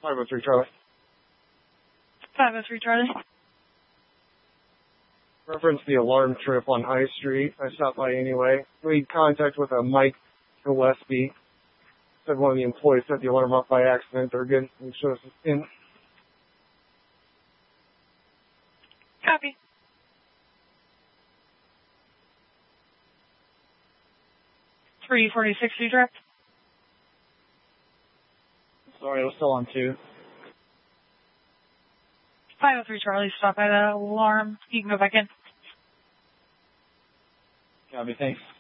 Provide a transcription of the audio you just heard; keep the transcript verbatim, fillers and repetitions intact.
five oh three Charlie. five oh three Charlie. Reference the alarm trip on High Street. I stopped by anyway. Made contact with a Mike Gillespie. Said one of the employees set the alarm off by accident. They're good. He showed us in. Copy. three forty-six Utrecht. Sorry, I was still on two. five oh three Charlie, stop by the alarm. You can go back in. Copy, thanks.